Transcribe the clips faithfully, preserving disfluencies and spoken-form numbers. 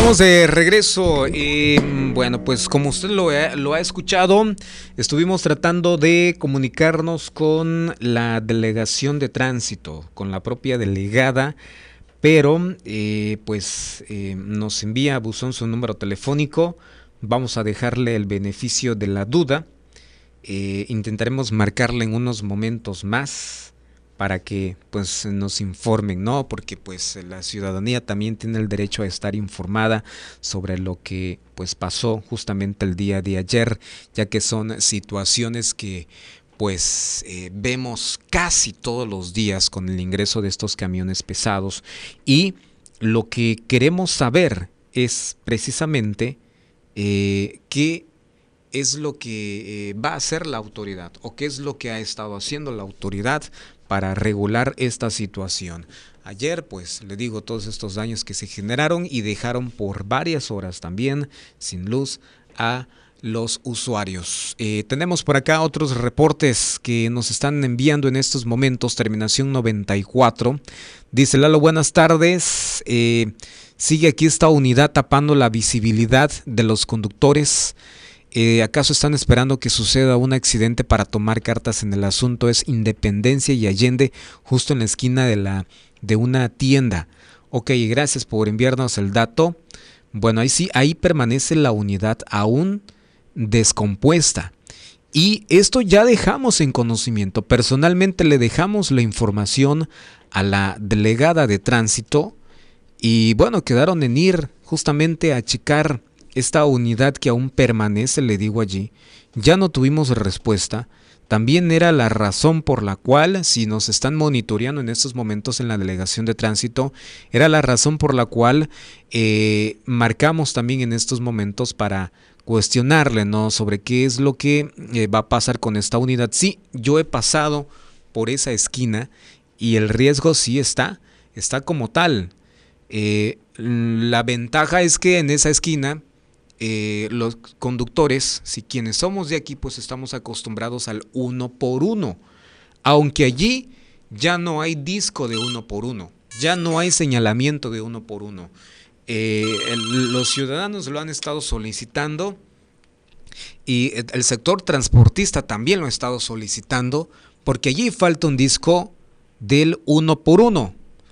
Estamos de regreso. Eh, bueno, pues como usted lo ha, lo ha escuchado, estuvimos tratando de comunicarnos con la delegación de tránsito, con la propia delegada, pero eh, pues eh, nos envía a buzón su número telefónico. Vamos a dejarle el beneficio de la duda. Eh, intentaremos marcarle en unos momentos más para que pues nos informen, ¿no? Porque pues la ciudadanía también tiene el derecho a estar informada sobre lo que pues pasó justamente el día de ayer, ya que son situaciones que pues eh, vemos casi todos los días con el ingreso de estos camiones pesados, y lo que queremos saber es precisamente eh, qué es lo que eh, va a hacer la autoridad o qué es lo que ha estado haciendo la autoridad para regular esta situación. Ayer, pues, le digo, todos estos daños que se generaron y dejaron por varias horas también sin luz a los usuarios. Eh, tenemos por acá otros reportes que nos están enviando en estos momentos. Terminación noventa y cuatro. Dice Lalo, buenas tardes. Eh, sigue aquí esta unidad tapando la visibilidad de los conductores. Eh, ¿Acaso están esperando que suceda un accidente para tomar cartas en el asunto? Es Independencia y Allende, justo en la esquina de, la, de una tienda. Ok, gracias por enviarnos el dato. Bueno, ahí sí, ahí permanece la unidad aún descompuesta. Y esto ya dejamos en conocimiento. Personalmente le dejamos la información a la delegada de tránsito y bueno, quedaron en ir justamente a checar esta unidad que aún permanece, le digo allí. Ya no tuvimos respuesta. También era la razón por la cual, si nos están monitoreando en estos momentos en la delegación de tránsito, era la razón por la cual eh, marcamos también en estos momentos para cuestionarle, ¿no?, sobre qué es lo que eh, va a pasar con esta unidad. Sí, yo he pasado por esa esquina y el riesgo sí está, está como tal. Eh, la ventaja es que en esa esquina Eh, los conductores, si quienes somos de aquí, pues estamos acostumbrados al uno por uno, aunque allí ya no hay disco de uno por uno, ya no hay señalamiento de uno por uno. Eh, el, los ciudadanos lo han estado solicitando y el sector transportista también lo ha estado solicitando, porque allí falta un disco del uno por uno.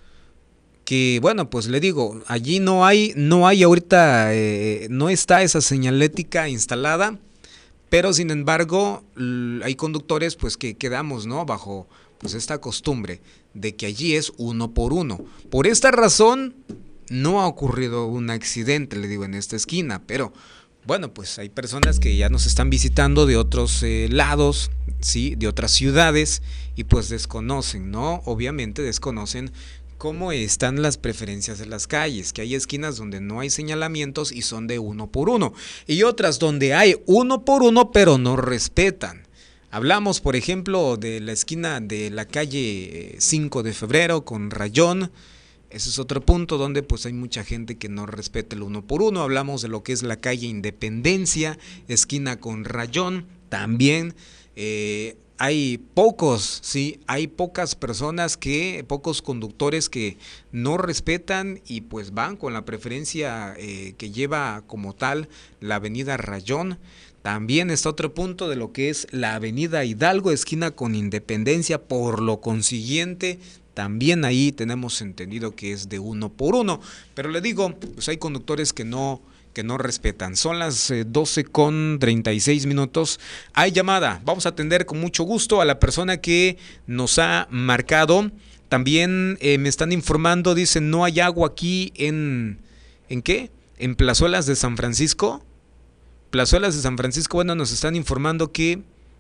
Que bueno, pues le digo, allí no hay, no hay ahorita, eh, no está esa señalética instalada, pero sin embargo hay conductores pues que quedamos, ¿no?, bajo pues esta costumbre de que allí es uno por uno. Por esta razón no ha ocurrido un accidente, le digo, en esta esquina, pero bueno, pues hay personas que ya nos están visitando de otros eh, lados, sí, de otras ciudades, y pues desconocen, ¿no? Obviamente desconocen cómo están las preferencias de las calles, que hay esquinas donde no hay señalamientos y son de uno por uno, y otras donde hay uno por uno pero no respetan. Hablamos, por ejemplo, de la esquina de la calle cinco de febrero con Rayón. Ese es otro punto donde pues hay mucha gente que no respeta el uno por uno. Hablamos de lo que es la calle Independencia, esquina con Rayón, también eh, hay pocos, sí, hay pocas personas que, pocos conductores que no respetan y pues van con la preferencia eh, que lleva como tal la avenida Rayón. También está otro punto de lo que es la avenida Hidalgo, esquina con Independencia, por lo consiguiente también ahí tenemos entendido que es de uno por uno, pero le digo, pues hay conductores que no que no respetan. Son las eh, doce con treinta y seis minutos. Hay llamada. Vamos a atender con mucho gusto a la persona que nos ha marcado. También eh, me están informando, dicen, no hay agua aquí en... ¿En qué? ¿En Plazuelas de San Francisco? Plazuelas de San Francisco, bueno, nos están informando que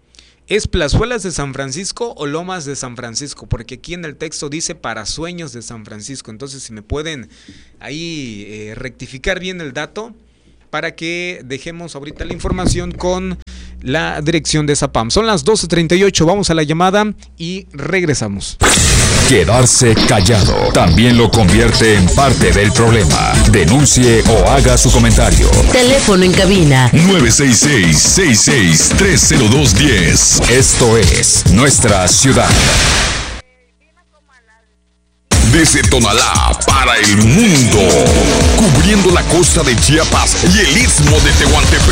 ¿es Plazuelas de San Francisco o Lomas de San Francisco? Porque aquí en el texto dice para Sueños de San Francisco. Entonces, si me pueden ahí eh, rectificar bien el dato para que dejemos ahorita la información con la dirección de Zapam. Son las doce treinta y ocho, vamos a la llamada y regresamos. Quedarse callado también lo convierte en parte del problema. Denuncie o haga su comentario. Teléfono en cabina nueve seis seis, seis seis tres cero dos uno cero. Esto es Nuestra Ciudad. Desde Tonalá para el mundo, cubriendo la costa de Chiapas y el istmo de Tehuantepec.